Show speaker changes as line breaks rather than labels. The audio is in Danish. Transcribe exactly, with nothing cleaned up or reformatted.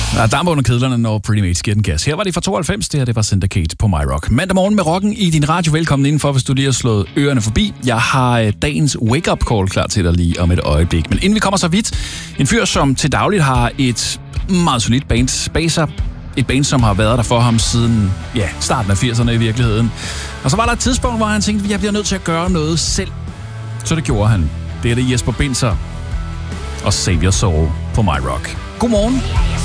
Der er damp under kedlerne, når Pretty Mates giver den gas. Her var det fra tooghalvfems, det her det var Syndicate på My Rock. Mandag morgen med rocken i din radio. Velkommen indenfor, hvis du lige har slået ørerne forbi. Jeg har dagens wake-up call klar til dig lige om et øjeblik. Men inden vi kommer så vidt, en fyr, som til dagligt har et meget solidt band bag sig. Et band, som har været der for ham siden ja, starten af firserne i virkeligheden. Og så var der et tidspunkt, hvor han tænkte, at jeg bliver nødt til at gøre noget selv. Så det gjorde han. Det er det Jesper Binzer og Save Your Soul på My Rock. Godmorgen.